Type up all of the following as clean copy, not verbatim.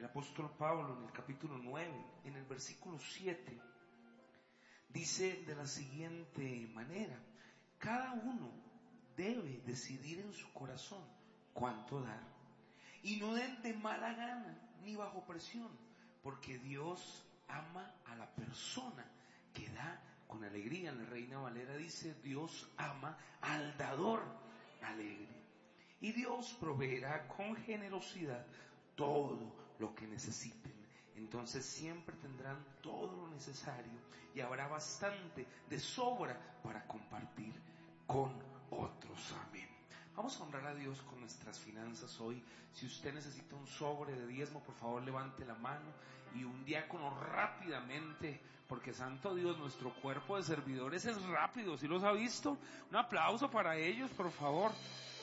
El apóstol Pablo en el capítulo 9, en el versículo 7, dice de la siguiente manera: cada uno debe decidir en su corazón cuánto dar, y no den de mala gana ni bajo presión, porque Dios ama a la persona que da con alegría. En la Reina Valera dice: Dios ama al dador alegre. Y Dios proveerá con generosidad todo lo que necesiten. Entonces siempre tendrán todo lo necesario y habrá bastante de sobra para compartir con otros. Amén. Vamos a honrar a Dios con nuestras finanzas hoy. Si usted necesita un sobre de diezmo, por favor levante la mano, y un diácono rápidamente, porque santo Dios, nuestro cuerpo de servidores es rápido. ¿Sí los ha visto? Un aplauso para ellos, por favor.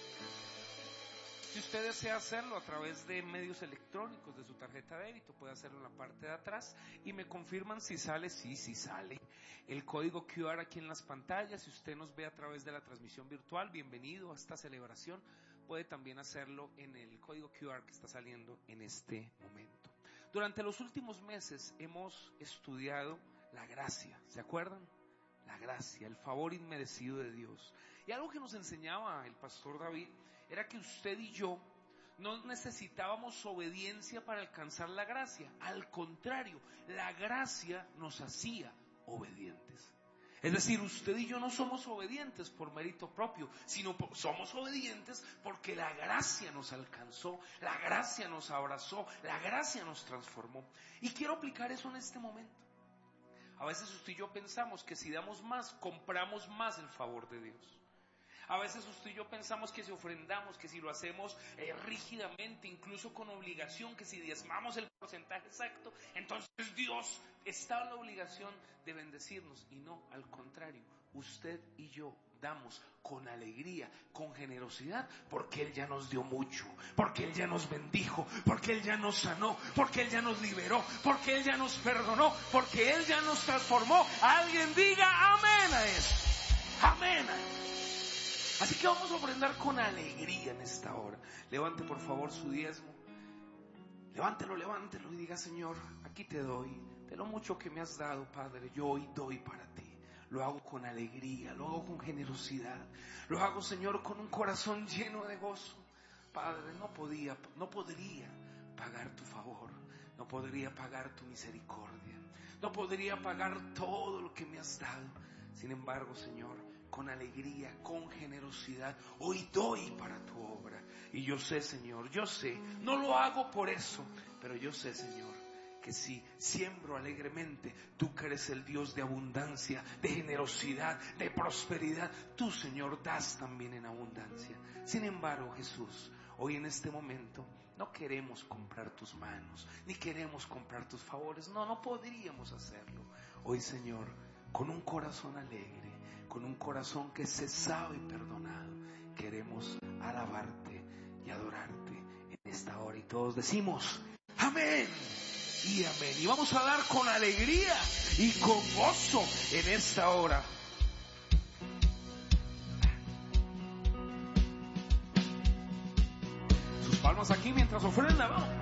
Si usted desea hacerlo a través de medios electrónicos, de su tarjeta de débito, puede hacerlo en la parte de atrás y me confirman si sale. Sí sale. El código QR aquí en las pantallas. Si usted nos ve a través de la transmisión virtual, bienvenido a esta celebración. Puede también hacerlo en el código QR que está saliendo en este momento. Durante los últimos meses hemos estudiado la gracia, ¿se acuerdan? La gracia, el favor inmerecido de Dios. Y algo que nos enseñaba el pastor David era que usted y yo no necesitábamos obediencia para alcanzar la gracia. Al contrario, la gracia nos hacía obedientes. Es decir, usted y yo no somos obedientes por mérito propio, sino somos obedientes porque la gracia nos alcanzó, la gracia nos abrazó, la gracia nos transformó. Y quiero aplicar eso en este momento. A veces usted y yo pensamos que si damos más, compramos más el favor de Dios. A veces usted y yo pensamos que si ofrendamos, que si lo hacemos rígidamente, incluso con obligación, que si diezmamos el porcentaje exacto, entonces Dios está en la obligación de bendecirnos. Y no, al contrario, usted y yo damos con alegría, con generosidad, porque Él ya nos dio mucho, porque Él ya nos bendijo, porque Él ya nos sanó, porque Él ya nos liberó, porque Él ya nos perdonó, porque Él ya nos transformó. Alguien diga amén a eso, amén a eso. Así que vamos a ofrendar con alegría en esta hora. Levante por favor su diezmo. Levántelo y diga: Señor, aquí te doy. De lo mucho que me has dado, Padre, yo hoy doy para ti. Lo hago con alegría, lo hago con generosidad. Lo hago, Señor, con un corazón lleno de gozo. Padre, no podría pagar tu favor. No podría pagar tu misericordia. No podría pagar todo lo que me has dado. Sin embargo, Señor, con alegría, con generosidad, hoy doy para tu obra. Y yo sé, Señor, no lo hago por eso, pero yo sé, Señor, que si siembro alegremente, tú que eres el Dios de abundancia, de generosidad, de prosperidad, tú, Señor, das también en abundancia. Sin embargo, Jesús, hoy en este momento no queremos comprar tus manos, ni queremos comprar tus favores. No podríamos hacerlo. Hoy, Señor, con un corazón alegre, con un corazón que se sabe perdonado, queremos alabarte y adorarte en esta hora. Y todos decimos amén y amén. Y vamos a dar con alegría y con gozo en esta hora. Sus palmas aquí mientras ofrendan, vamos.